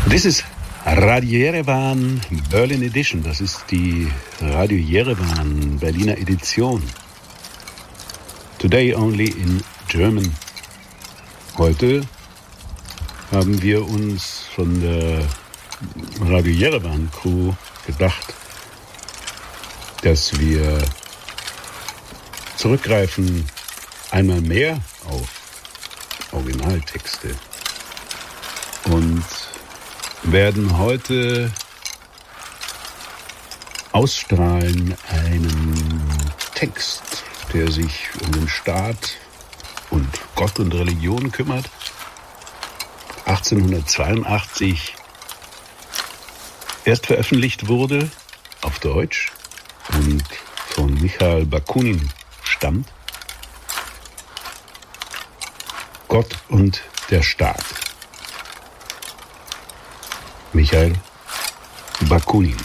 This is Radio Yerevan Berlin Edition. Das ist die Radio Yerevan Berliner Edition. Today only in German. Heute haben wir uns von der Radio Yerevan Crew gedacht, dass wir zurückgreifen einmal mehr auf Originaltexte und werden heute ausstrahlen einen Text, der sich um den Staat und Gott und Religion kümmert. 1882 erst veröffentlicht wurde auf Deutsch und von Michail Bakunin stammt. Gott und der Staat. Michail Bakunin.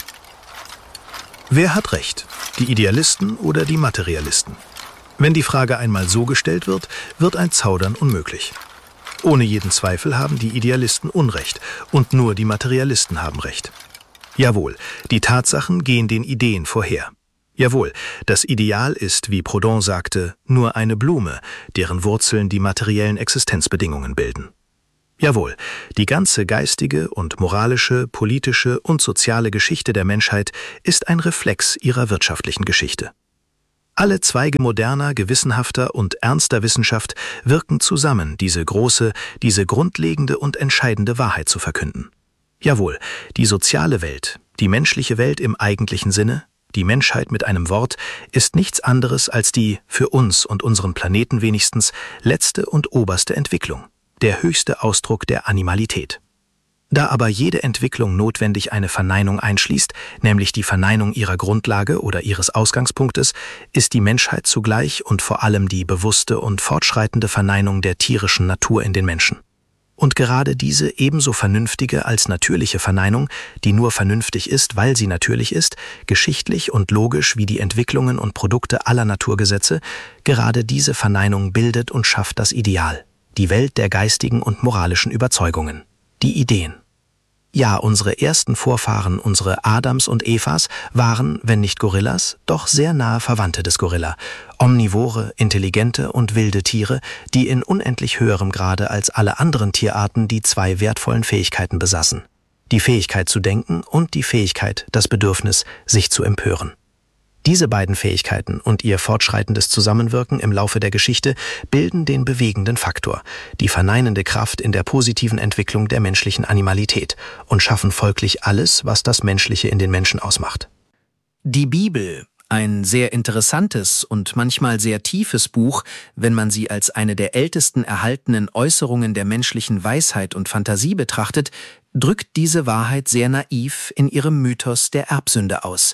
Wer hat recht? Die Idealisten oder die Materialisten? Wenn die Frage einmal so gestellt wird, wird ein Zaudern unmöglich. Ohne jeden Zweifel haben die Idealisten Unrecht und nur die Materialisten haben Recht. Jawohl, die Tatsachen gehen den Ideen vorher. Jawohl, das Ideal ist, wie Proudhon sagte, nur eine Blume, deren Wurzeln die materiellen Existenzbedingungen bilden. Jawohl, die ganze geistige und moralische, politische und soziale Geschichte der Menschheit ist ein Reflex ihrer wirtschaftlichen Geschichte. Alle Zweige moderner, gewissenhafter und ernster Wissenschaft wirken zusammen, diese große, diese grundlegende und entscheidende Wahrheit zu verkünden. Jawohl, die soziale Welt, die menschliche Welt im eigentlichen Sinne, die Menschheit mit einem Wort, ist nichts anderes als die, für uns und unseren Planeten wenigstens, letzte und oberste Entwicklung. Der höchste Ausdruck der Animalität. Da aber jede Entwicklung notwendig eine Verneinung einschließt, nämlich die Verneinung ihrer Grundlage oder ihres Ausgangspunktes, ist die Menschheit zugleich und vor allem die bewusste und fortschreitende Verneinung der tierischen Natur in den Menschen. Und gerade diese ebenso vernünftige als natürliche Verneinung, die nur vernünftig ist, weil sie natürlich ist, geschichtlich und logisch wie die Entwicklungen und Produkte aller Naturgesetze, gerade diese Verneinung bildet und schafft das Ideal. Die Welt der geistigen und moralischen Überzeugungen, die Ideen. Ja, unsere ersten Vorfahren, unsere Adams und Evas, waren, wenn nicht Gorillas, doch sehr nahe Verwandte des Gorilla, omnivore, intelligente und wilde Tiere, die in unendlich höherem Grade als alle anderen Tierarten die zwei wertvollen Fähigkeiten besaßen: die Fähigkeit zu denken und die Fähigkeit, das Bedürfnis, sich zu empören. Diese beiden Fähigkeiten und ihr fortschreitendes Zusammenwirken im Laufe der Geschichte bilden den bewegenden Faktor, die verneinende Kraft in der positiven Entwicklung der menschlichen Animalität und schaffen folglich alles, was das Menschliche in den Menschen ausmacht. Die Bibel, ein sehr interessantes und manchmal sehr tiefes Buch, wenn man sie als eine der ältesten erhaltenen Äußerungen der menschlichen Weisheit und Fantasie betrachtet, drückt diese Wahrheit sehr naiv in ihrem Mythos der Erbsünde aus.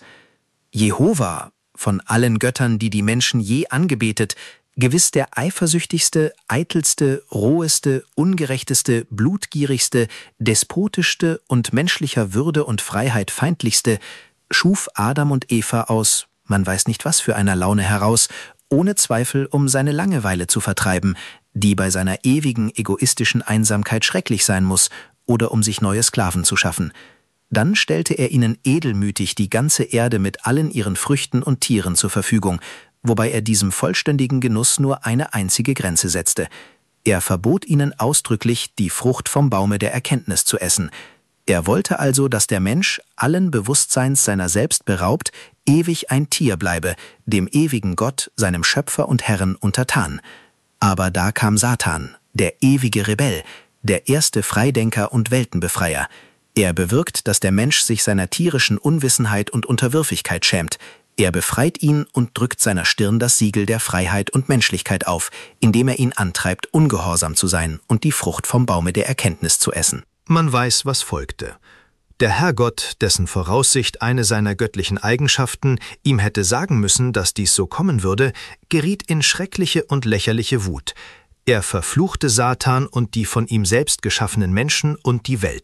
Jehova, von allen Göttern, die die Menschen je angebetet, gewiss der eifersüchtigste, eitelste, roheste, ungerechteste, blutgierigste, despotischste und menschlicher Würde und Freiheit feindlichste, schuf Adam und Eva aus, man weiß nicht was für einer Laune heraus, ohne Zweifel, um seine Langeweile zu vertreiben, die bei seiner ewigen egoistischen Einsamkeit schrecklich sein muss, oder um sich neue Sklaven zu schaffen. Dann stellte er ihnen edelmütig die ganze Erde mit allen ihren Früchten und Tieren zur Verfügung, wobei er diesem vollständigen Genuss nur eine einzige Grenze setzte. Er verbot ihnen ausdrücklich, die Frucht vom Baume der Erkenntnis zu essen. Er wollte also, dass der Mensch, allen Bewusstseins seiner selbst beraubt, ewig ein Tier bleibe, dem ewigen Gott, seinem Schöpfer und Herrn untertan. Aber da kam Satan, der ewige Rebell, der erste Freidenker und Weltenbefreier. Er bewirkt, dass der Mensch sich seiner tierischen Unwissenheit und Unterwürfigkeit schämt. Er befreit ihn und drückt seiner Stirn das Siegel der Freiheit und Menschlichkeit auf, indem er ihn antreibt, ungehorsam zu sein und die Frucht vom Baume der Erkenntnis zu essen. Man weiß, was folgte. Der Herrgott, dessen Voraussicht eine seiner göttlichen Eigenschaften ihm hätte sagen müssen, dass dies so kommen würde, geriet in schreckliche und lächerliche Wut. Er verfluchte Satan und die von ihm selbst geschaffenen Menschen und die Welt.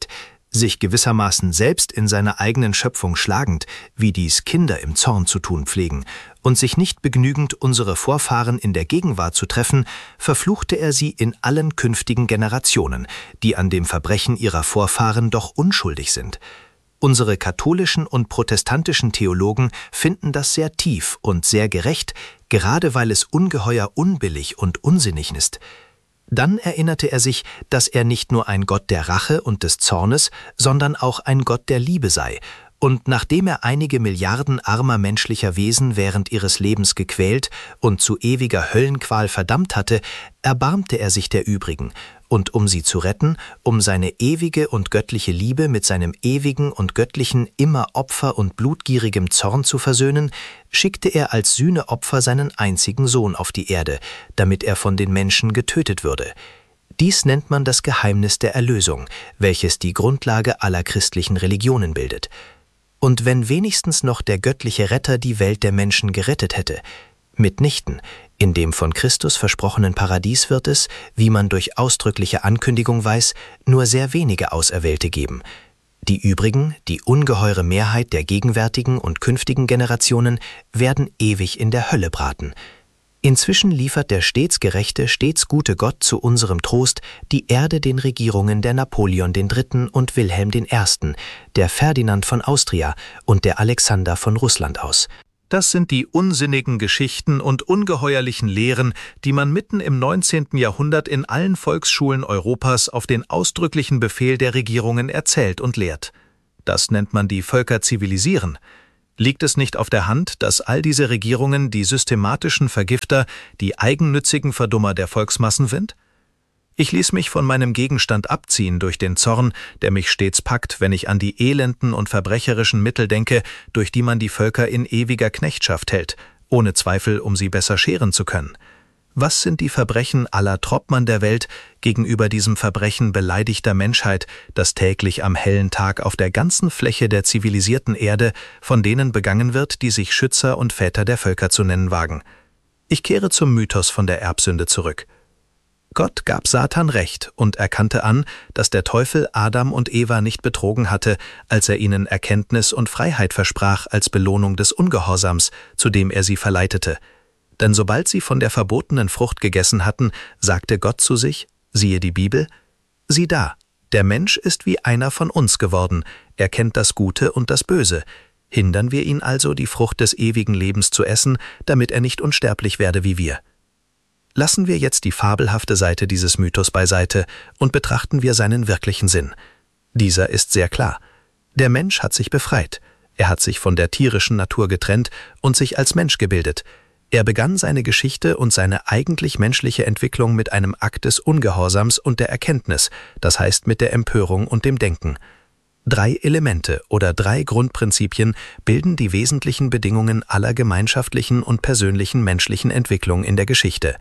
sich gewissermaßen selbst in seiner eigenen Schöpfung schlagend, wie dies Kinder im Zorn zu tun pflegen, und sich nicht begnügend, unsere Vorfahren in der Gegenwart zu treffen, verfluchte er sie in allen künftigen Generationen, die an dem Verbrechen ihrer Vorfahren doch unschuldig sind. Unsere katholischen und protestantischen Theologen finden das sehr tief und sehr gerecht, gerade weil es ungeheuer unbillig und unsinnig ist. Dann erinnerte er sich, dass er nicht nur ein Gott der Rache und des Zornes, sondern auch ein Gott der Liebe sei, und nachdem er einige Milliarden armer menschlicher Wesen während ihres Lebens gequält und zu ewiger Höllenqual verdammt hatte, erbarmte er sich der übrigen, und um sie zu retten, um seine ewige und göttliche Liebe mit seinem ewigen und göttlichen, immer Opfer- und blutgierigem Zorn zu versöhnen, schickte er als Sühneopfer seinen einzigen Sohn auf die Erde, damit er von den Menschen getötet würde. Dies nennt man das Geheimnis der Erlösung, welches die Grundlage aller christlichen Religionen bildet. Und wenn wenigstens noch der göttliche Retter die Welt der Menschen gerettet hätte, mitnichten, in dem von Christus versprochenen Paradies wird es, wie man durch ausdrückliche Ankündigung weiß, nur sehr wenige Auserwählte geben. Die übrigen, die ungeheure Mehrheit der gegenwärtigen und künftigen Generationen, werden ewig in der Hölle braten. Inzwischen liefert der stets gerechte, stets gute Gott zu unserem Trost die Erde den Regierungen der Napoleon III. Und Wilhelm I., der Ferdinand von Austria und der Alexander von Russland aus. Das sind die unsinnigen Geschichten und ungeheuerlichen Lehren, die man mitten im 19. Jahrhundert in allen Volksschulen Europas auf den ausdrücklichen Befehl der Regierungen erzählt und lehrt. Das nennt man die Völker zivilisieren. Liegt es nicht auf der Hand, dass all diese Regierungen die systematischen Vergifter, die eigennützigen Verdummer der Volksmassen sind? Ich ließ mich von meinem Gegenstand abziehen durch den Zorn, der mich stets packt, wenn ich an die elenden und verbrecherischen Mittel denke, durch die man die Völker in ewiger Knechtschaft hält, ohne Zweifel, um sie besser scheren zu können. Was sind die Verbrechen aller Troppmann der Welt gegenüber diesem Verbrechen beleidigter Menschheit, das täglich am hellen Tag auf der ganzen Fläche der zivilisierten Erde von denen begangen wird, die sich Schützer und Väter der Völker zu nennen wagen? Ich kehre zum Mythos von der Erbsünde zurück. Gott gab Satan Recht und erkannte an, dass der Teufel Adam und Eva nicht betrogen hatte, als er ihnen Erkenntnis und Freiheit versprach als Belohnung des Ungehorsams, zu dem er sie verleitete. Denn sobald sie von der verbotenen Frucht gegessen hatten, sagte Gott zu sich, siehe die Bibel, sieh da, der Mensch ist wie einer von uns geworden, er kennt das Gute und das Böse. Hindern wir ihn also, die Frucht des ewigen Lebens zu essen, damit er nicht unsterblich werde wie wir. Lassen wir jetzt die fabelhafte Seite dieses Mythos beiseite und betrachten wir seinen wirklichen Sinn. Dieser ist sehr klar. Der Mensch hat sich befreit. Er hat sich von der tierischen Natur getrennt und sich als Mensch gebildet. Er begann seine Geschichte und seine eigentlich menschliche Entwicklung mit einem Akt des Ungehorsams und der Erkenntnis, das heißt mit der Empörung und dem Denken. 3 Elemente oder 3 Grundprinzipien bilden die wesentlichen Bedingungen aller gemeinschaftlichen und persönlichen menschlichen Entwicklung in der Geschichte.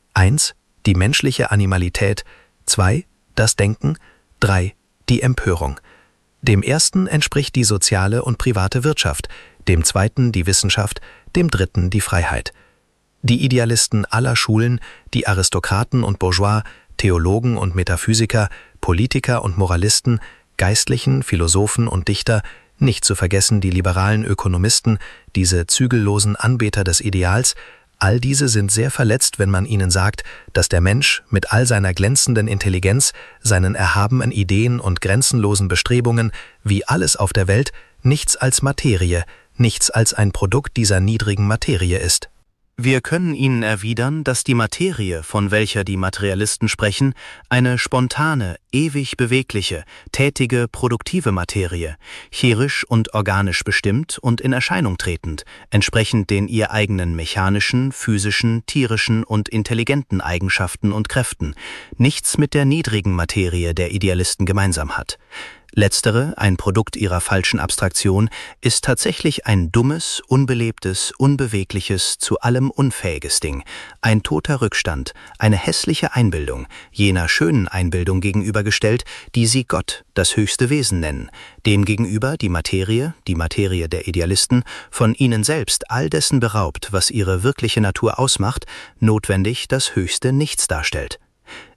1. Die menschliche Animalität, 2. das Denken, 3. die Empörung. Dem ersten entspricht die soziale und private Wirtschaft, dem zweiten die Wissenschaft, dem dritten die Freiheit. Die Idealisten aller Schulen, die Aristokraten und Bourgeois, Theologen und Metaphysiker, Politiker und Moralisten, Geistlichen, Philosophen und Dichter, nicht zu vergessen die liberalen Ökonomisten, diese zügellosen Anbeter des Ideals, all diese sind sehr verletzt, wenn man ihnen sagt, dass der Mensch mit all seiner glänzenden Intelligenz, seinen erhabenen Ideen und grenzenlosen Bestrebungen, wie alles auf der Welt, nichts als Materie, nichts als ein Produkt dieser niedrigen Materie ist. Wir können Ihnen erwidern, dass die Materie, von welcher die Materialisten sprechen, eine spontane, ewig bewegliche, tätige, produktive Materie, chirisch und organisch bestimmt und in Erscheinung tretend, entsprechend den ihr eigenen mechanischen, physischen, tierischen und intelligenten Eigenschaften und Kräften, nichts mit der niedrigen Materie der Idealisten gemeinsam hat. Letztere, ein Produkt ihrer falschen Abstraktion, ist tatsächlich ein dummes, unbelebtes, unbewegliches, zu allem unfähiges Ding, ein toter Rückstand, eine hässliche Einbildung, jener schönen Einbildung gegenübergestellt, die sie Gott, das höchste Wesen nennen, demgegenüber die Materie der Idealisten, von ihnen selbst all dessen beraubt, was ihre wirkliche Natur ausmacht, notwendig das höchste Nichts darstellt.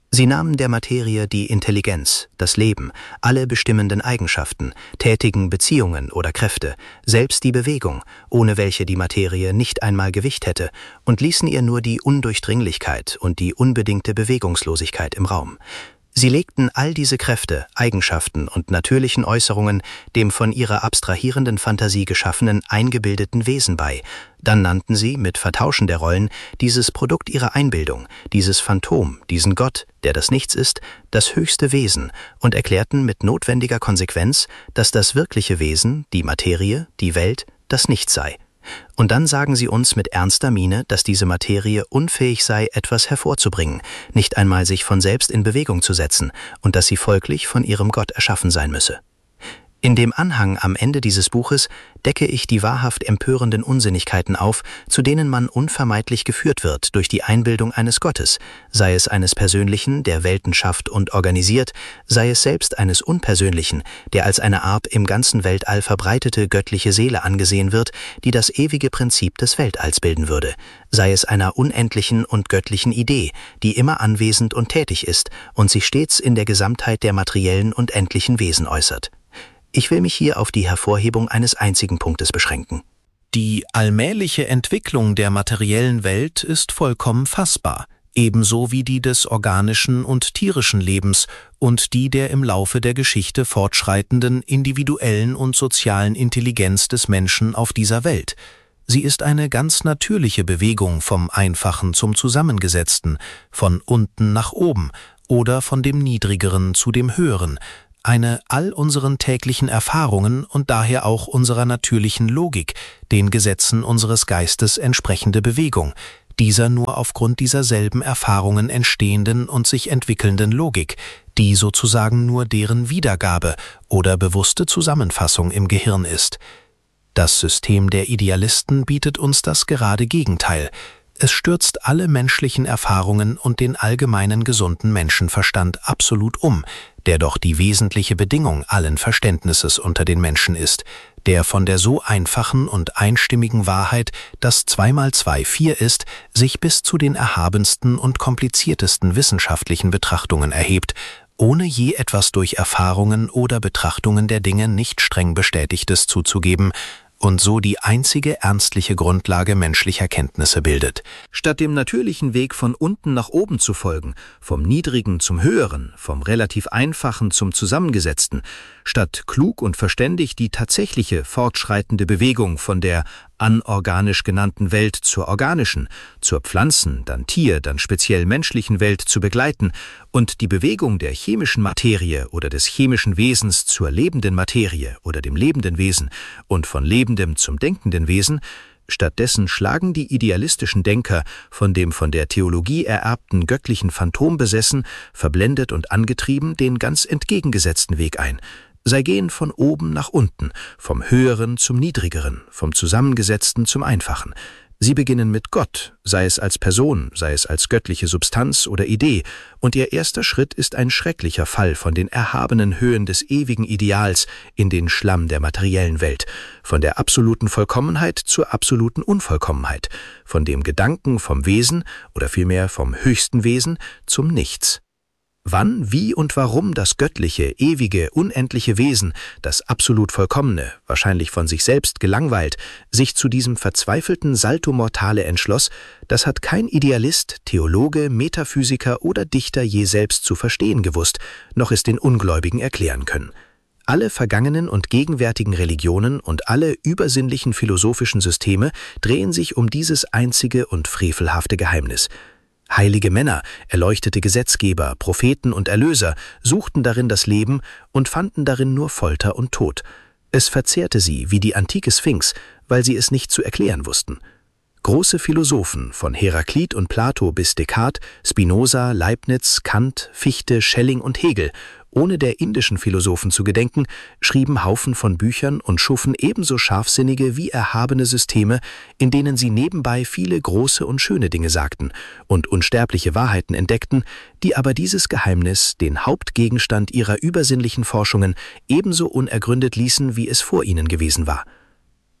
Sie nahmen der Materie die Intelligenz, das Leben, alle bestimmenden Eigenschaften, tätigen Beziehungen oder Kräfte, selbst die Bewegung, ohne welche die Materie nicht einmal Gewicht hätte, und ließen ihr nur die Undurchdringlichkeit und die unbedingte Bewegungslosigkeit im Raum. Sie legten all diese Kräfte, Eigenschaften und natürlichen Äußerungen dem von ihrer abstrahierenden Fantasie geschaffenen, eingebildeten Wesen bei. Dann nannten sie, mit Vertauschen der Rollen, dieses Produkt ihrer Einbildung, dieses Phantom, diesen Gott, der das Nichts ist, das höchste Wesen und erklärten mit notwendiger Konsequenz, dass das wirkliche Wesen, die Materie, die Welt, das Nichts sei. Und dann sagen sie uns mit ernster Miene, dass diese Materie unfähig sei, etwas hervorzubringen, nicht einmal sich von selbst in Bewegung zu setzen, und dass sie folglich von ihrem Gott erschaffen sein müsse. In dem Anhang am Ende dieses Buches decke ich die wahrhaft empörenden Unsinnigkeiten auf, zu denen man unvermeidlich geführt wird durch die Einbildung eines Gottes, sei es eines Persönlichen, der Welten schafft und organisiert, sei es selbst eines Unpersönlichen, der als eine Art im ganzen Weltall verbreitete göttliche Seele angesehen wird, die das ewige Prinzip des Weltalls bilden würde, sei es einer unendlichen und göttlichen Idee, die immer anwesend und tätig ist und sich stets in der Gesamtheit der materiellen und endlichen Wesen äußert. Ich will mich hier auf die Hervorhebung eines einzigen Punktes beschränken. Die allmähliche Entwicklung der materiellen Welt ist vollkommen fassbar, ebenso wie die des organischen und tierischen Lebens und die der im Laufe der Geschichte fortschreitenden individuellen und sozialen Intelligenz des Menschen auf dieser Welt. Sie ist eine ganz natürliche Bewegung vom Einfachen zum Zusammengesetzten, von unten nach oben oder von dem Niedrigeren zu dem Höheren, eine all unseren täglichen Erfahrungen und daher auch unserer natürlichen Logik, den Gesetzen unseres Geistes entsprechende Bewegung, dieser nur aufgrund dieser selben Erfahrungen entstehenden und sich entwickelnden Logik, die sozusagen nur deren Wiedergabe oder bewusste Zusammenfassung im Gehirn ist. Das System der Idealisten bietet uns das gerade Gegenteil. Es stürzt alle menschlichen Erfahrungen und den allgemeinen gesunden Menschenverstand absolut um, der doch die wesentliche Bedingung allen Verständnisses unter den Menschen ist, der von der so einfachen und einstimmigen Wahrheit, dass 2 mal 2 4 ist, sich bis zu den erhabensten und kompliziertesten wissenschaftlichen Betrachtungen erhebt, ohne je etwas durch Erfahrungen oder Betrachtungen der Dinge nicht streng Bestätigtes zuzugeben, und so die einzige ernstliche Grundlage menschlicher Kenntnisse bildet. Statt dem natürlichen Weg von unten nach oben zu folgen, vom Niedrigen zum Höheren, vom relativ Einfachen zum Zusammengesetzten, statt klug und verständig die tatsächliche fortschreitende Bewegung von der anorganisch genannten Welt zur organischen, zur Pflanzen-, dann Tier-, dann speziell menschlichen Welt zu begleiten und die Bewegung der chemischen Materie oder des chemischen Wesens zur lebenden Materie oder dem lebenden Wesen und von lebendem zum denkenden Wesen, stattdessen schlagen die idealistischen Denker, von dem von der Theologie ererbten göttlichen Phantom besessen, verblendet und angetrieben, den ganz entgegengesetzten Weg ein. Sei gehen von oben nach unten, vom Höheren zum Niedrigeren, vom Zusammengesetzten zum Einfachen. Sie beginnen mit Gott, sei es als Person, sei es als göttliche Substanz oder Idee, und ihr erster Schritt ist ein schrecklicher Fall von den erhabenen Höhen des ewigen Ideals in den Schlamm der materiellen Welt, von der absoluten Vollkommenheit zur absoluten Unvollkommenheit, von dem Gedanken vom Wesen oder vielmehr vom höchsten Wesen zum Nichts. Wann, wie und warum das göttliche, ewige, unendliche Wesen, das absolut Vollkommene, wahrscheinlich von sich selbst gelangweilt, sich zu diesem verzweifelten Salto Mortale entschloss, das hat kein Idealist, Theologe, Metaphysiker oder Dichter je selbst zu verstehen gewusst, noch es den Ungläubigen erklären können. Alle vergangenen und gegenwärtigen Religionen und alle übersinnlichen philosophischen Systeme drehen sich um dieses einzige und frevelhafte Geheimnis. Heilige Männer, erleuchtete Gesetzgeber, Propheten und Erlöser suchten darin das Leben und fanden darin nur Folter und Tod. Es verzehrte sie wie die antike Sphinx, weil sie es nicht zu erklären wussten. Große Philosophen, von Heraklit und Plato bis Descartes, Spinoza, Leibniz, Kant, Fichte, Schelling und Hegel, ohne der indischen Philosophen zu gedenken, schrieben Haufen von Büchern und schufen ebenso scharfsinnige wie erhabene Systeme, in denen sie nebenbei viele große und schöne Dinge sagten und unsterbliche Wahrheiten entdeckten, die aber dieses Geheimnis, den Hauptgegenstand ihrer übersinnlichen Forschungen, ebenso unergründet ließen, wie es vor ihnen gewesen war.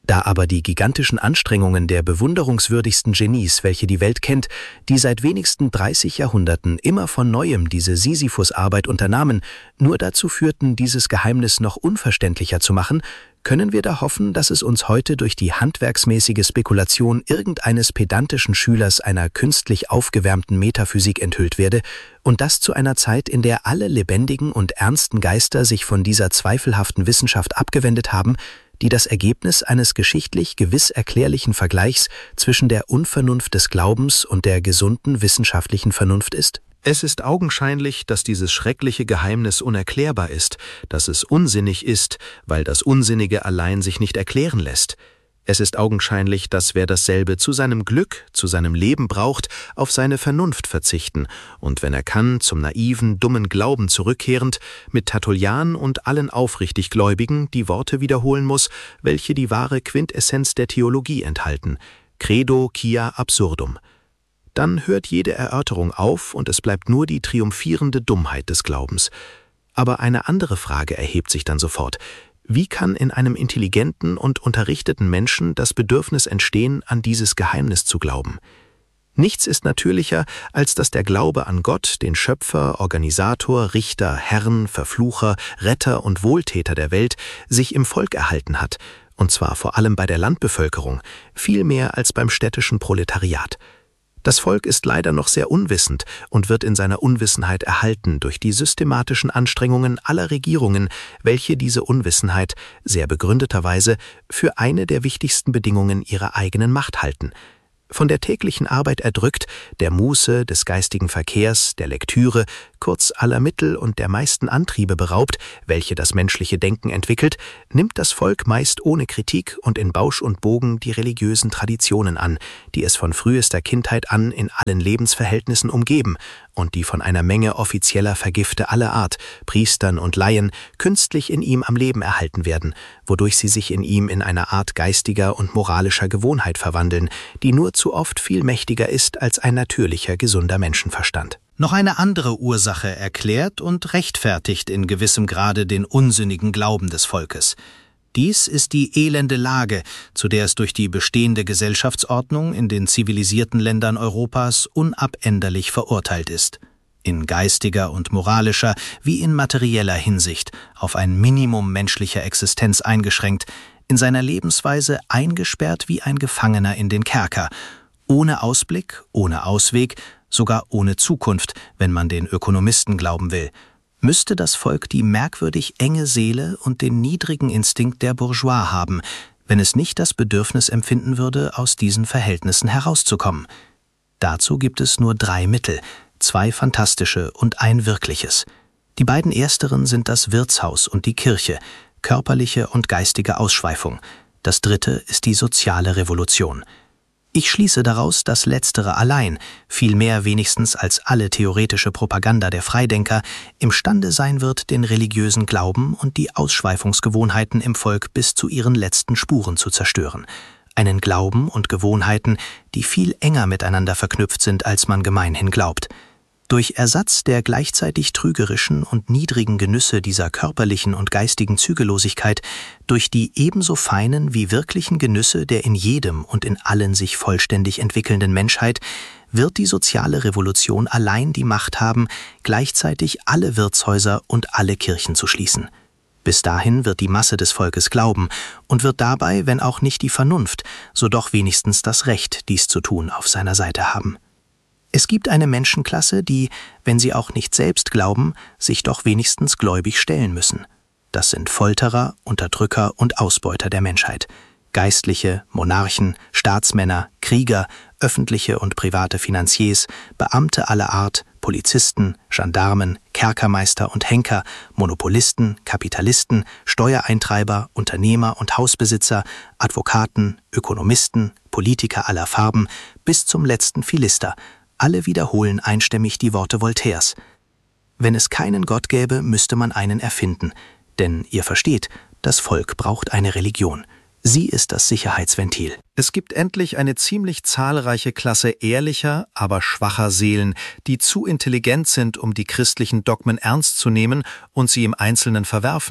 Da aber die gigantischen Anstrengungen der bewunderungswürdigsten Genies, welche die Welt kennt, die seit wenigsten 30 Jahrhunderten immer von Neuem diese Sisyphus-Arbeit unternahmen, nur dazu führten, dieses Geheimnis noch unverständlicher zu machen, können wir da hoffen, dass es uns heute durch die handwerksmäßige Spekulation irgendeines pedantischen Schülers einer künstlich aufgewärmten Metaphysik enthüllt werde, und das zu einer Zeit, in der alle lebendigen und ernsten Geister sich von dieser zweifelhaften Wissenschaft abgewendet haben, die das Ergebnis eines geschichtlich gewiss erklärlichen Vergleichs zwischen der Unvernunft des Glaubens und der gesunden wissenschaftlichen Vernunft ist? Es ist augenscheinlich, dass dieses schreckliche Geheimnis unerklärbar ist, dass es unsinnig ist, weil das Unsinnige allein sich nicht erklären lässt. Es ist augenscheinlich, dass wer dasselbe zu seinem Glück, zu seinem Leben braucht, auf seine Vernunft verzichten und, wenn er kann, zum naiven, dummen Glauben zurückkehrend, mit Tertullian und allen aufrichtig Gläubigen die Worte wiederholen muss, welche die wahre Quintessenz der Theologie enthalten: Credo quia absurdum. Dann hört jede Erörterung auf und es bleibt nur die triumphierende Dummheit des Glaubens. Aber eine andere Frage erhebt sich dann sofort: Wie kann in einem intelligenten und unterrichteten Menschen das Bedürfnis entstehen, an dieses Geheimnis zu glauben? Nichts ist natürlicher, als dass der Glaube an Gott, den Schöpfer, Organisator, Richter, Herrn, Verflucher, Retter und Wohltäter der Welt, sich im Volk erhalten hat, und zwar vor allem bei der Landbevölkerung, viel mehr als beim städtischen Proletariat. Das Volk ist leider noch sehr unwissend und wird in seiner Unwissenheit erhalten durch die systematischen Anstrengungen aller Regierungen, welche diese Unwissenheit, sehr begründeterweise, für eine der wichtigsten Bedingungen ihrer eigenen Macht halten. Von der täglichen Arbeit erdrückt, der Muße, des geistigen Verkehrs, der Lektüre, kurz aller Mittel und der meisten Antriebe beraubt, welche das menschliche Denken entwickelt, nimmt das Volk meist ohne Kritik und in Bausch und Bogen die religiösen Traditionen an, die es von frühester Kindheit an in allen Lebensverhältnissen umgeben und die von einer Menge offizieller Vergifte aller Art, Priestern und Laien, künstlich in ihm am Leben erhalten werden, wodurch sie sich in ihm in eine Art geistiger und moralischer Gewohnheit verwandeln, die nur zu oft viel mächtiger ist als ein natürlicher, gesunder Menschenverstand. Noch eine andere Ursache erklärt und rechtfertigt in gewissem Grade den unsinnigen Glauben des Volkes. Dies ist die elende Lage, zu der es durch die bestehende Gesellschaftsordnung in den zivilisierten Ländern Europas unabänderlich verurteilt ist. In geistiger und moralischer wie in materieller Hinsicht auf ein Minimum menschlicher Existenz eingeschränkt, in seiner Lebensweise eingesperrt wie ein Gefangener in den Kerker, ohne Ausblick, ohne Ausweg, sogar ohne Zukunft, wenn man den Ökonomisten glauben will. Müsste das Volk die merkwürdig enge Seele und den niedrigen Instinkt der Bourgeois haben, wenn es nicht das Bedürfnis empfinden würde, aus diesen Verhältnissen herauszukommen. Dazu gibt es nur 3 Mittel, 2 fantastische und ein wirkliches. Die beiden ersteren sind das Wirtshaus und die Kirche, körperliche und geistige Ausschweifung. Das dritte ist die soziale Revolution. Ich schließe daraus, dass letztere allein, viel mehr wenigstens als alle theoretische Propaganda der Freidenker, imstande sein wird, den religiösen Glauben und die Ausschweifungsgewohnheiten im Volk bis zu ihren letzten Spuren zu zerstören. Einen Glauben und Gewohnheiten, die viel enger miteinander verknüpft sind, als man gemeinhin glaubt. Durch Ersatz der gleichzeitig trügerischen und niedrigen Genüsse dieser körperlichen und geistigen Zügellosigkeit durch die ebenso feinen wie wirklichen Genüsse der in jedem und in allen sich vollständig entwickelnden Menschheit wird die soziale Revolution allein die Macht haben, gleichzeitig alle Wirtshäuser und alle Kirchen zu schließen. Bis dahin wird die Masse des Volkes glauben und wird dabei, wenn auch nicht die Vernunft, so doch wenigstens das Recht, dies zu tun, auf seiner Seite haben. Es gibt eine Menschenklasse, die, wenn sie auch nicht selbst glauben, sich doch wenigstens gläubig stellen müssen. Das sind Folterer, Unterdrücker und Ausbeuter der Menschheit. Geistliche, Monarchen, Staatsmänner, Krieger, öffentliche und private Finanziers, Beamte aller Art, Polizisten, Gendarmen, Kerkermeister und Henker, Monopolisten, Kapitalisten, Steuereintreiber, Unternehmer und Hausbesitzer, Advokaten, Ökonomisten, Politiker aller Farben, bis zum letzten Philister. Alle wiederholen einstimmig die Worte Voltaires. Wenn es keinen Gott gäbe, müsste man einen erfinden. Denn ihr versteht, das Volk braucht eine Religion. Sie ist das Sicherheitsventil. Es gibt endlich eine ziemlich zahlreiche Klasse ehrlicher, aber schwacher Seelen, die zu intelligent sind, um die christlichen Dogmen ernst zu nehmen und sie im Einzelnen verwerfen,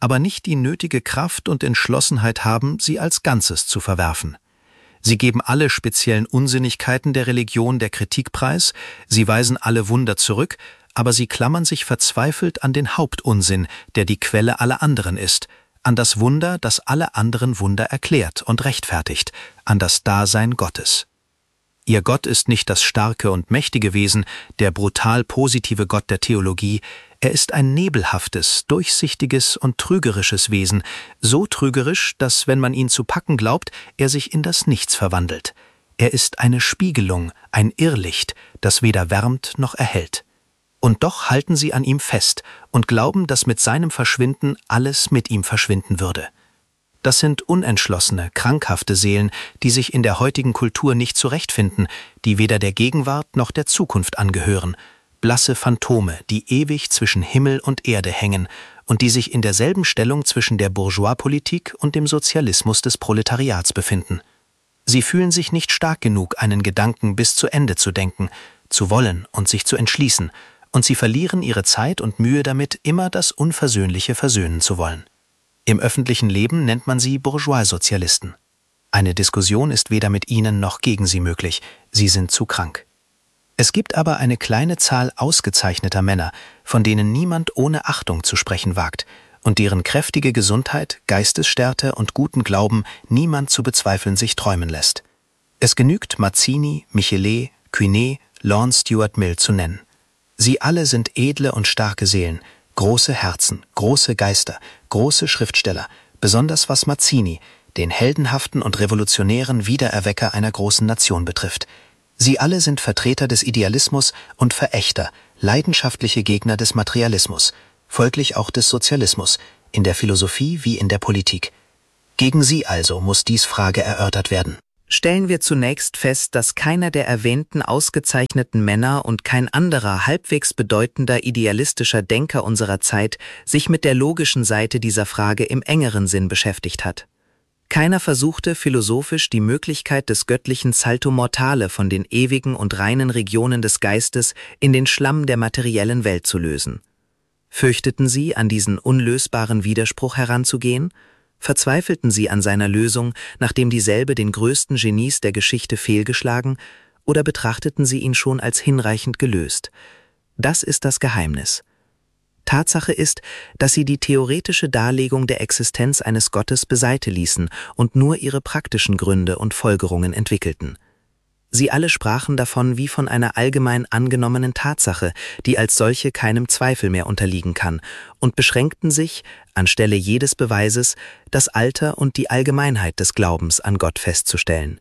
aber nicht die nötige Kraft und Entschlossenheit haben, sie als Ganzes zu verwerfen. Sie geben alle speziellen Unsinnigkeiten der Religion der Kritik preis, sie weisen alle Wunder zurück, aber sie klammern sich verzweifelt an den Hauptunsinn, der die Quelle aller anderen ist, an das Wunder, das alle anderen Wunder erklärt und rechtfertigt, an das Dasein Gottes. Ihr Gott ist nicht das starke und mächtige Wesen, der brutal positive Gott der Theologie, er ist ein nebelhaftes, durchsichtiges und trügerisches Wesen, so trügerisch, dass, wenn man ihn zu packen glaubt, er sich in das Nichts verwandelt. Er ist eine Spiegelung, ein Irrlicht, das weder wärmt noch erhellt. Und doch halten sie an ihm fest und glauben, dass mit seinem Verschwinden alles mit ihm verschwinden würde. Das sind unentschlossene, krankhafte Seelen, die sich in der heutigen Kultur nicht zurechtfinden, die weder der Gegenwart noch der Zukunft angehören, blasse Phantome, die ewig zwischen Himmel und Erde hängen und die sich in derselben Stellung zwischen der Bourgeoispolitik und dem Sozialismus des Proletariats befinden. Sie fühlen sich nicht stark genug, einen Gedanken bis zu Ende zu denken, zu wollen und sich zu entschließen, und sie verlieren ihre Zeit und Mühe damit, immer das Unversöhnliche versöhnen zu wollen. Im öffentlichen Leben nennt man sie Bourgeois-Sozialisten. Eine Diskussion ist weder mit ihnen noch gegen sie möglich, sie sind zu krank. Es gibt aber eine kleine Zahl ausgezeichneter Männer, von denen niemand ohne Achtung zu sprechen wagt und deren kräftige Gesundheit, Geistesstärke und guten Glauben niemand zu bezweifeln sich träumen lässt. Es genügt, Mazzini, Michelet, Quinet, Lawrence Stuart Mill zu nennen. Sie alle sind edle und starke Seelen, große Herzen, große Geister, große Schriftsteller, besonders was Mazzini, den heldenhaften und revolutionären Wiedererwecker einer großen Nation betrifft. Sie alle sind Vertreter des Idealismus und Verächter, leidenschaftliche Gegner des Materialismus, folglich auch des Sozialismus, in der Philosophie wie in der Politik. Gegen sie also muss dies Frage erörtert werden. Stellen wir zunächst fest, dass keiner der erwähnten ausgezeichneten Männer und kein anderer halbwegs bedeutender idealistischer Denker unserer Zeit sich mit der logischen Seite dieser Frage im engeren Sinn beschäftigt hat. Keiner versuchte philosophisch die Möglichkeit des göttlichen Salto Mortale von den ewigen und reinen Regionen des Geistes in den Schlamm der materiellen Welt zu lösen. Fürchteten sie, an diesen unlösbaren Widerspruch heranzugehen? Verzweifelten sie an seiner Lösung, nachdem dieselbe den größten Genies der Geschichte fehlgeschlagen, oder betrachteten sie ihn schon als hinreichend gelöst? Das ist das Geheimnis. Tatsache ist, dass sie die theoretische Darlegung der Existenz eines Gottes beiseite ließen und nur ihre praktischen Gründe und Folgerungen entwickelten. Sie alle sprachen davon wie von einer allgemein angenommenen Tatsache, die als solche keinem Zweifel mehr unterliegen kann, und beschränkten sich, anstelle jedes Beweises, das Alter und die Allgemeinheit des Glaubens an Gott festzustellen.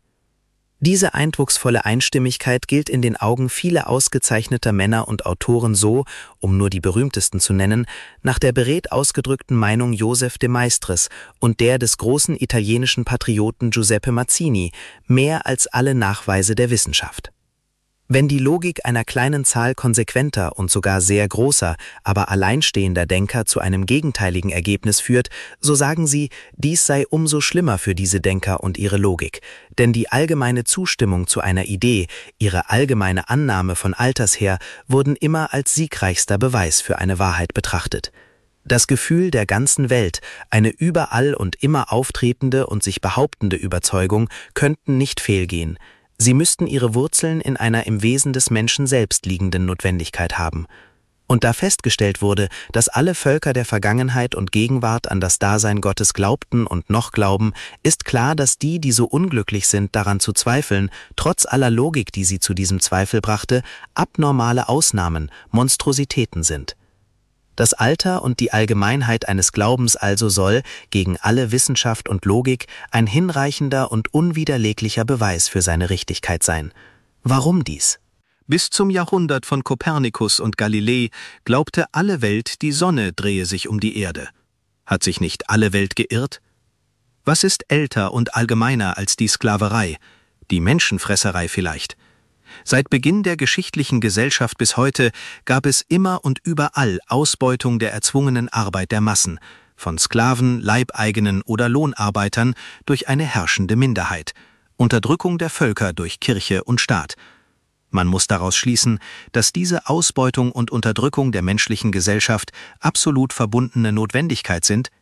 Diese eindrucksvolle Einstimmigkeit gilt in den Augen vieler ausgezeichneter Männer und Autoren so, um nur die berühmtesten zu nennen, nach der beredt ausgedrückten Meinung Joseph de Maistres und der des großen italienischen Patrioten Giuseppe Mazzini, mehr als alle Nachweise der Wissenschaft. Wenn die Logik einer kleinen Zahl konsequenter und sogar sehr großer, aber alleinstehender Denker zu einem gegenteiligen Ergebnis führt, so sagen sie, dies sei umso schlimmer für diese Denker und ihre Logik, denn die allgemeine Zustimmung zu einer Idee, ihre allgemeine Annahme von alters her, wurden immer als siegreichster Beweis für eine Wahrheit betrachtet. Das Gefühl der ganzen Welt, eine überall und immer auftretende und sich behauptende Überzeugung, könnten nicht fehlgehen. Sie müssten ihre Wurzeln in einer im Wesen des Menschen selbst liegenden Notwendigkeit haben. Und da festgestellt wurde, dass alle Völker der Vergangenheit und Gegenwart an das Dasein Gottes glaubten und noch glauben, ist klar, dass die, die so unglücklich sind, daran zu zweifeln, trotz aller Logik, die sie zu diesem Zweifel brachte, abnormale Ausnahmen, Monstrositäten sind. Das Alter und die Allgemeinheit eines Glaubens also soll, gegen alle Wissenschaft und Logik, ein hinreichender und unwiderleglicher Beweis für seine Richtigkeit sein. Warum dies? Bis zum Jahrhundert von Kopernikus und Galilei glaubte alle Welt, die Sonne drehe sich um die Erde. Hat sich nicht alle Welt geirrt? Was ist älter und allgemeiner als die Sklaverei, die Menschenfresserei vielleicht? Seit Beginn der geschichtlichen Gesellschaft bis heute gab es immer und überall Ausbeutung der erzwungenen Arbeit der Massen, von Sklaven, Leibeigenen oder Lohnarbeitern durch eine herrschende Minderheit, Unterdrückung der Völker durch Kirche und Staat. Man muss daraus schließen, dass diese Ausbeutung und Unterdrückung der menschlichen Gesellschaft absolut verbundene Notwendigkeit sind,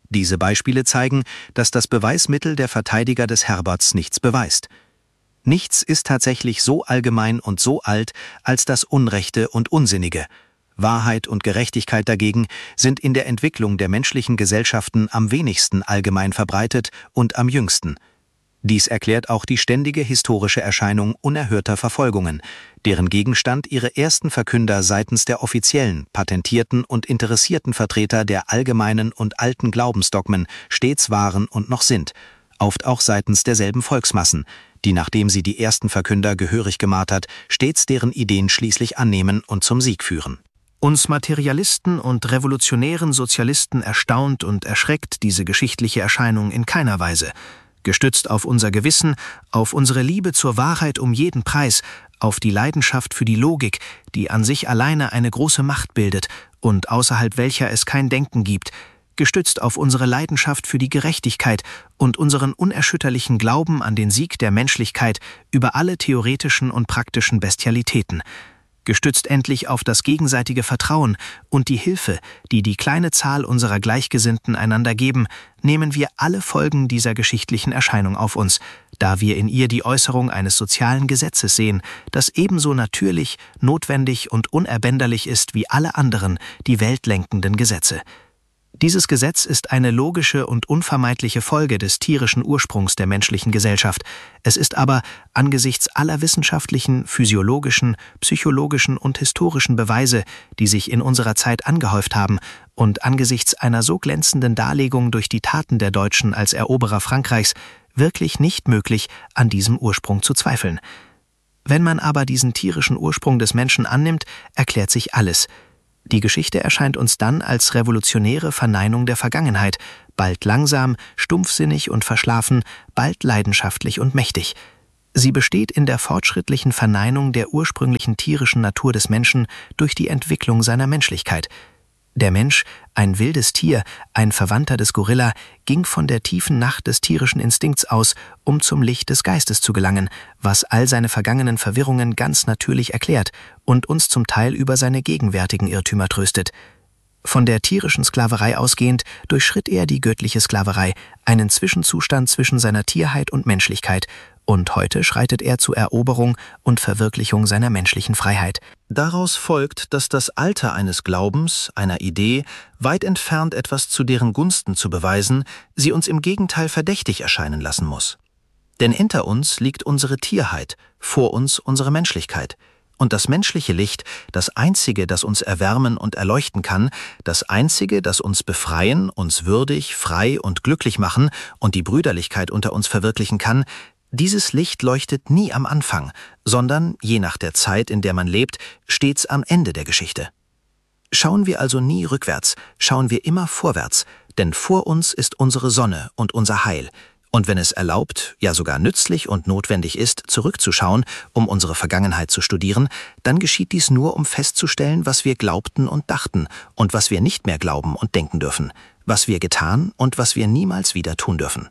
Diese Beispiele zeigen, dass das Beweismittel der Verteidiger des Herberts nichts beweist. Nichts ist tatsächlich so allgemein und so alt als das Unrechte und Unsinnige. Wahrheit und Gerechtigkeit dagegen sind in der Entwicklung der menschlichen Gesellschaften am wenigsten allgemein verbreitet und am jüngsten. Dies erklärt auch die ständige historische Erscheinung unerhörter Verfolgungen, deren Gegenstand ihre ersten Verkünder seitens der offiziellen, patentierten und interessierten Vertreter der allgemeinen und alten Glaubensdogmen stets waren und noch sind, oft auch seitens derselben Volksmassen, die, nachdem sie die ersten Verkünder gehörig gemartert, stets deren Ideen schließlich annehmen und zum Sieg führen. Uns Materialisten und revolutionären Sozialisten erstaunt und erschreckt diese geschichtliche Erscheinung in keiner Weise. Gestützt auf unser Gewissen, auf unsere Liebe zur Wahrheit um jeden Preis, auf die Leidenschaft für die Logik, die an sich alleine eine große Macht bildet und außerhalb welcher es kein Denken gibt, gestützt auf unsere Leidenschaft für die Gerechtigkeit und unseren unerschütterlichen Glauben an den Sieg der Menschlichkeit über alle theoretischen und praktischen Bestialitäten, gestützt endlich auf das gegenseitige Vertrauen und die Hilfe, die die kleine Zahl unserer Gleichgesinnten einander geben, nehmen wir alle Folgen dieser geschichtlichen Erscheinung auf uns, da wir in ihr die Äußerung eines sozialen Gesetzes sehen, das ebenso natürlich, notwendig und unerbänderlich ist wie alle anderen, die weltlenkenden Gesetze. Dieses Gesetz ist eine logische und unvermeidliche Folge des tierischen Ursprungs der menschlichen Gesellschaft. Es ist aber angesichts aller wissenschaftlichen, physiologischen, psychologischen und historischen Beweise, die sich in unserer Zeit angehäuft haben, und angesichts einer so glänzenden Darlegung durch die Taten der Deutschen als Eroberer Frankreichs, wirklich nicht möglich, an diesem Ursprung zu zweifeln. Wenn man aber diesen tierischen Ursprung des Menschen annimmt, erklärt sich alles. Die Geschichte erscheint uns dann als revolutionäre Verneinung der Vergangenheit, bald langsam, stumpfsinnig und verschlafen, bald leidenschaftlich und mächtig. Sie besteht in der fortschrittlichen Verneinung der ursprünglichen tierischen Natur des Menschen durch die Entwicklung seiner Menschlichkeit. Der Mensch, ein wildes Tier, ein Verwandter des Gorilla, ging von der tiefen Nacht des tierischen Instinkts aus, um zum Licht des Geistes zu gelangen, was all seine vergangenen Verwirrungen ganz natürlich erklärt und uns zum Teil über seine gegenwärtigen Irrtümer tröstet. Von der tierischen Sklaverei ausgehend durchschritt er die göttliche Sklaverei, einen Zwischenzustand zwischen seiner Tierheit und Menschlichkeit, und heute schreitet er zur Eroberung und Verwirklichung seiner menschlichen Freiheit. Daraus folgt, dass das Alter eines Glaubens, einer Idee, weit entfernt etwas zu deren Gunsten zu beweisen, sie uns im Gegenteil verdächtig erscheinen lassen muss. Denn hinter uns liegt unsere Tierheit, vor uns unsere Menschlichkeit. Und das menschliche Licht, das Einzige, das uns erwärmen und erleuchten kann, das Einzige, das uns befreien, uns würdig, frei und glücklich machen und die Brüderlichkeit unter uns verwirklichen kann, dieses Licht leuchtet nie am Anfang, sondern, je nach der Zeit, in der man lebt, stets am Ende der Geschichte. Schauen wir also nie rückwärts, schauen wir immer vorwärts, denn vor uns ist unsere Sonne und unser Heil. Und wenn es erlaubt, ja sogar nützlich und notwendig ist, zurückzuschauen, um unsere Vergangenheit zu studieren, dann geschieht dies nur, um festzustellen, was wir glaubten und dachten und was wir nicht mehr glauben und denken dürfen, was wir getan und was wir niemals wieder tun dürfen.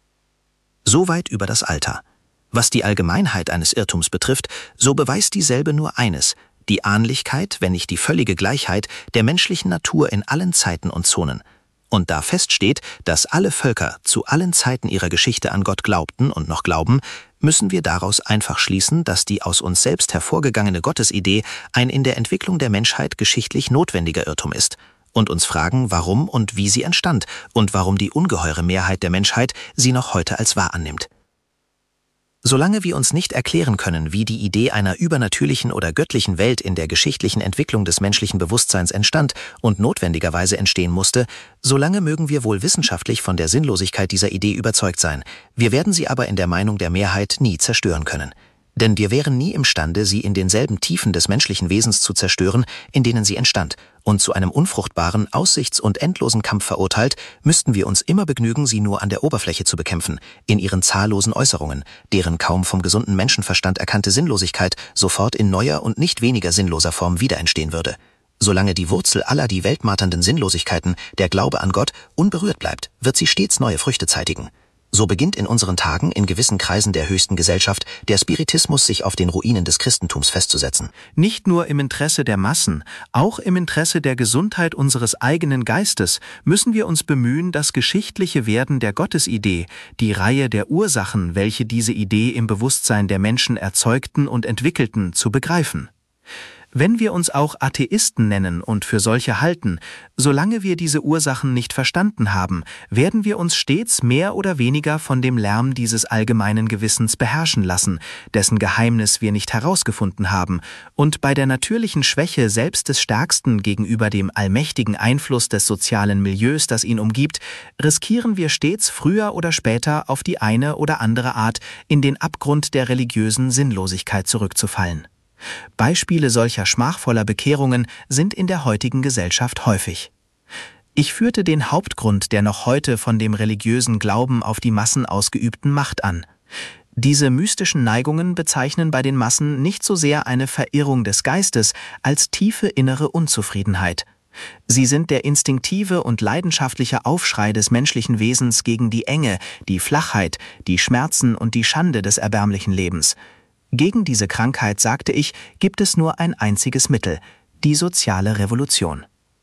Soweit über das Alter. Was die Allgemeinheit eines Irrtums betrifft, so beweist dieselbe nur eines: die Ahnlichkeit, wenn nicht die völlige Gleichheit, der menschlichen Natur in allen Zeiten und Zonen. Und da feststeht, dass alle Völker zu allen Zeiten ihrer Geschichte an Gott glaubten und noch glauben, müssen wir daraus einfach schließen, dass die aus uns selbst hervorgegangene Gottesidee ein in der Entwicklung der Menschheit geschichtlich notwendiger Irrtum ist. Und uns fragen, warum und wie sie entstand und warum die ungeheure Mehrheit der Menschheit sie noch heute als wahr annimmt. Solange wir uns nicht erklären können, wie die Idee einer übernatürlichen oder göttlichen Welt in der geschichtlichen Entwicklung des menschlichen Bewusstseins entstand und notwendigerweise entstehen musste, solange mögen wir wohl wissenschaftlich von der Sinnlosigkeit dieser Idee überzeugt sein. Wir werden sie aber in der Meinung der Mehrheit nie zerstören können. Denn wir wären nie imstande, sie in denselben Tiefen des menschlichen Wesens zu zerstören, in denen sie entstand, und zu einem unfruchtbaren, aussichts- und endlosen Kampf verurteilt, müssten wir uns immer begnügen, sie nur an der Oberfläche zu bekämpfen, in ihren zahllosen Äußerungen, deren kaum vom gesunden Menschenverstand erkannte Sinnlosigkeit sofort in neuer und nicht weniger sinnloser Form wieder entstehen würde. Solange die Wurzel aller die weltmarternden Sinnlosigkeiten, der Glaube an Gott, unberührt bleibt, wird sie stets neue Früchte zeitigen. So beginnt in unseren Tagen in gewissen Kreisen der höchsten Gesellschaft der Spiritismus sich auf den Ruinen des Christentums festzusetzen. Nicht nur im Interesse der Massen, auch im Interesse der Gesundheit unseres eigenen Geistes müssen wir uns bemühen, das geschichtliche Werden der Gottesidee, die Reihe der Ursachen, welche diese Idee im Bewusstsein der Menschen erzeugten und entwickelten, zu begreifen. Wenn wir uns auch Atheisten nennen und für solche halten, solange wir diese Ursachen nicht verstanden haben, werden wir uns stets mehr oder weniger von dem Lärm dieses allgemeinen Gewissens beherrschen lassen, dessen Geheimnis wir nicht herausgefunden haben, und bei der natürlichen Schwäche selbst des Stärksten gegenüber dem allmächtigen Einfluss des sozialen Milieus, das ihn umgibt, riskieren wir stets früher oder später auf die eine oder andere Art in den Abgrund der religiösen Sinnlosigkeit zurückzufallen. Beispiele solcher schmachvoller Bekehrungen sind in der heutigen Gesellschaft häufig. Ich führte den Hauptgrund der noch heute von dem religiösen Glauben auf die Massen ausgeübten Macht an. Diese mystischen Neigungen bezeichnen bei den Massen nicht so sehr eine Verirrung des Geistes als tiefe innere Unzufriedenheit. Sie sind der instinktive und leidenschaftliche Aufschrei des menschlichen Wesens gegen die Enge, die Flachheit, die Schmerzen und die Schande des erbärmlichen Lebens. Gegen diese Krankheit, sagte ich, gibt es nur ein einziges Mittel: die soziale Revolution.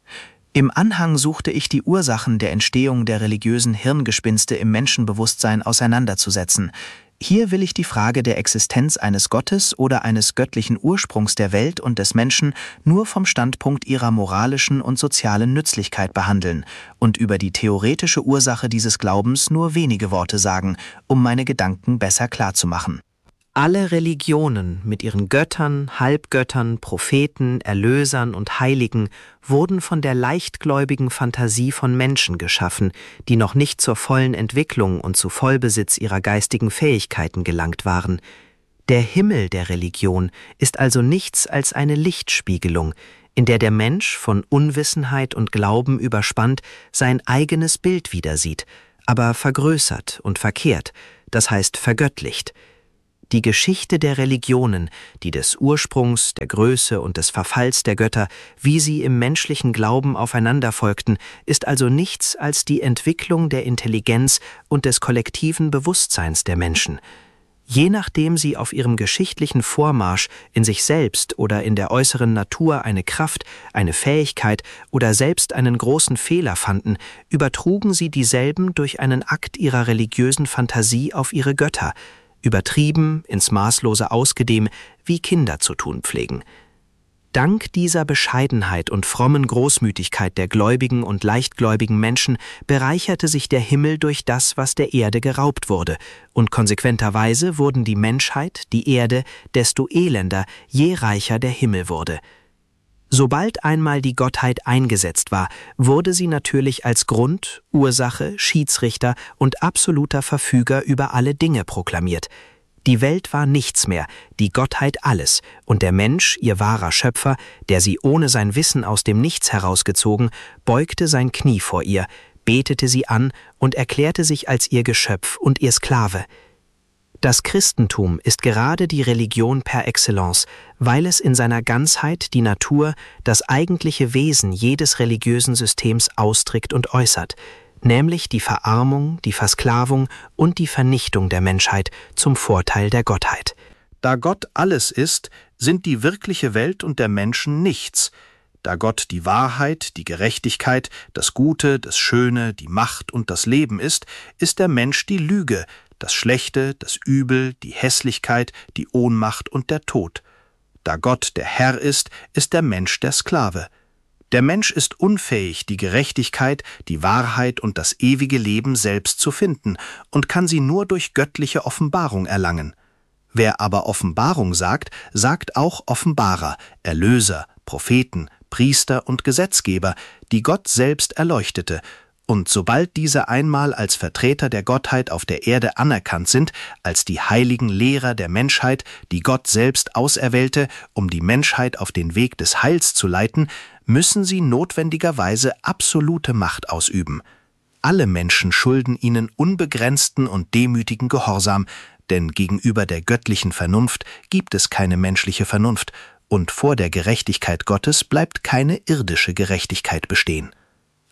Im Anhang suchte ich die Ursachen der Entstehung der religiösen Hirngespinste im Menschenbewusstsein auseinanderzusetzen. Hier will ich die Frage der Existenz eines Gottes oder eines göttlichen Ursprungs der Welt und des Menschen nur vom Standpunkt ihrer moralischen und sozialen Nützlichkeit behandeln und über die theoretische Ursache dieses Glaubens nur wenige Worte sagen, um meine Gedanken besser klarzumachen. Alle Religionen mit ihren Göttern, Halbgöttern, Propheten, Erlösern und Heiligen wurden von der leichtgläubigen Fantasie von Menschen geschaffen, die noch nicht zur vollen Entwicklung und zu Vollbesitz ihrer geistigen Fähigkeiten gelangt waren. Der Himmel der Religion ist also nichts als eine Lichtspiegelung, in der der Mensch, von Unwissenheit und Glauben überspannt, sein eigenes Bild wiedersieht, aber vergrößert und verkehrt, das heißt vergöttlicht. Die Geschichte der Religionen, die des Ursprungs, der Größe und des Verfalls der Götter, wie sie im menschlichen Glauben aufeinander folgten, ist also nichts als die Entwicklung der Intelligenz und des kollektiven Bewusstseins der Menschen. Je nachdem sie auf ihrem geschichtlichen Vormarsch in sich selbst oder in der äußeren Natur eine Kraft, eine Fähigkeit oder selbst einen großen Fehler fanden, übertrugen sie dieselben durch einen Akt ihrer religiösen Fantasie auf ihre Götter, übertrieben, ins Maßlose ausgedehnt, wie Kinder zu tun pflegen. Dank dieser Bescheidenheit und frommen Großmütigkeit der gläubigen und leichtgläubigen Menschen bereicherte sich der Himmel durch das, was der Erde geraubt wurde, und konsequenterweise wurden die Menschheit, die Erde, desto elender, je reicher der Himmel wurde. Sobald einmal die Gottheit eingesetzt war, wurde sie natürlich als Grund, Ursache, Schiedsrichter und absoluter Verfüger über alle Dinge proklamiert. Die Welt war nichts mehr, die Gottheit alles, und der Mensch, ihr wahrer Schöpfer, der sie ohne sein Wissen aus dem Nichts herausgezogen, beugte sein Knie vor ihr, betete sie an und erklärte sich als ihr Geschöpf und ihr Sklave. Das Christentum ist gerade die Religion per excellence, weil es in seiner Ganzheit die Natur, das eigentliche Wesen jedes religiösen Systems ausdrückt und äußert, nämlich die Verarmung, die Versklavung und die Vernichtung der Menschheit zum Vorteil der Gottheit. Da Gott alles ist, sind die wirkliche Welt und der Menschen nichts. Da Gott die Wahrheit, die Gerechtigkeit, das Gute, das Schöne, die Macht und das Leben ist der Mensch die Lüge, das Schlechte, das Übel, die Hässlichkeit, die Ohnmacht und der Tod. Da Gott der Herr ist der Mensch der Sklave. Der Mensch ist unfähig, die Gerechtigkeit, die Wahrheit und das ewige Leben selbst zu finden und kann sie nur durch göttliche Offenbarung erlangen. Wer aber Offenbarung sagt, sagt auch Offenbarer, Erlöser, Propheten, Priester und Gesetzgeber, die Gott selbst erleuchtete. Und sobald diese einmal als Vertreter der Gottheit auf der Erde anerkannt sind, als die heiligen Lehrer der Menschheit, die Gott selbst auserwählte, um die Menschheit auf den Weg des Heils zu leiten, müssen sie notwendigerweise absolute Macht ausüben. Alle Menschen schulden ihnen unbegrenzten und demütigen Gehorsam, denn gegenüber der göttlichen Vernunft gibt es keine menschliche Vernunft, und vor der Gerechtigkeit Gottes bleibt keine irdische Gerechtigkeit bestehen.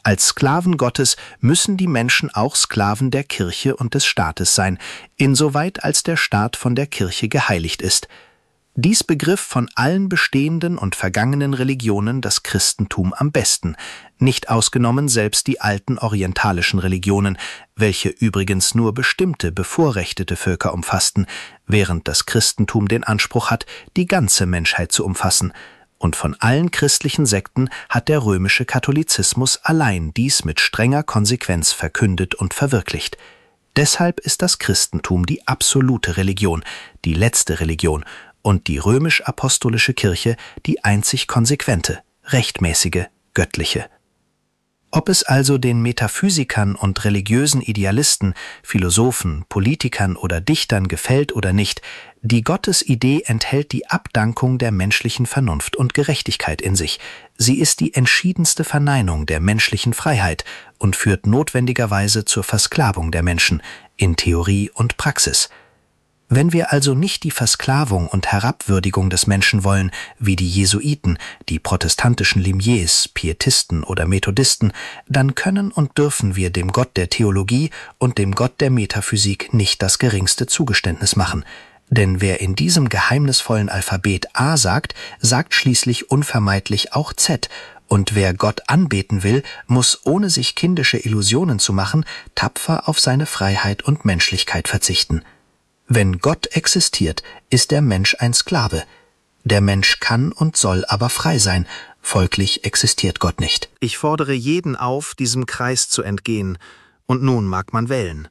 Als Sklaven Gottes müssen die Menschen auch Sklaven der Kirche und des Staates sein, insoweit als der Staat von der Kirche geheiligt ist. Dies begriff von allen bestehenden und vergangenen Religionen das Christentum am besten, nicht ausgenommen selbst die alten orientalischen Religionen, welche übrigens nur bestimmte bevorrechtete Völker umfassten, während das Christentum den Anspruch hat, die ganze Menschheit zu umfassen. Und von allen christlichen Sekten hat der römische Katholizismus allein dies mit strenger Konsequenz verkündet und verwirklicht. Deshalb ist das Christentum die absolute Religion, die letzte Religion, und die römisch-apostolische Kirche die einzig konsequente, rechtmäßige, göttliche. Ob es also den Metaphysikern und religiösen Idealisten, Philosophen, Politikern oder Dichtern gefällt oder nicht, die Gottesidee enthält die Abdankung der menschlichen Vernunft und Gerechtigkeit in sich. Sie ist die entschiedenste Verneinung der menschlichen Freiheit und führt notwendigerweise zur Versklavung der Menschen in Theorie und Praxis. Wenn wir also nicht die Versklavung und Herabwürdigung des Menschen wollen, wie die Jesuiten, die protestantischen Limiers, Pietisten oder Methodisten, dann können und dürfen wir dem Gott der Theologie und dem Gott der Metaphysik nicht das geringste Zugeständnis machen. Denn wer in diesem geheimnisvollen Alphabet A sagt, sagt schließlich unvermeidlich auch Z, und wer Gott anbeten will, muss, ohne sich kindische Illusionen zu machen, tapfer auf seine Freiheit und Menschlichkeit verzichten. Wenn Gott existiert, ist der Mensch ein Sklave. Der Mensch kann und soll aber frei sein, folglich existiert Gott nicht. Ich fordere jeden auf, diesem Kreis zu entgehen, und nun mag man wählen.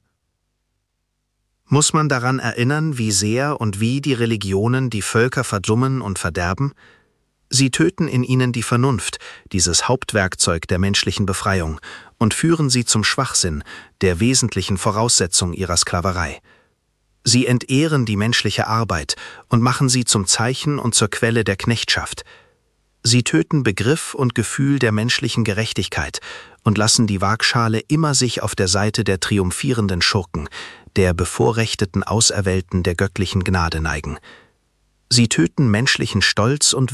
Muss man daran erinnern, wie sehr und wie die Religionen die Völker verdummen und verderben? Sie töten in ihnen die Vernunft, dieses Hauptwerkzeug der menschlichen Befreiung, und führen sie zum Schwachsinn, der wesentlichen Voraussetzung ihrer Sklaverei. Sie entehren die menschliche Arbeit und machen sie zum Zeichen und zur Quelle der Knechtschaft. Sie töten Begriff und Gefühl der menschlichen Gerechtigkeit und lassen die Waagschale immer sich auf der Seite der triumphierenden Schurken, der bevorrechteten Auserwählten der göttlichen Gnade neigen. Sie töten menschlichen Stolz und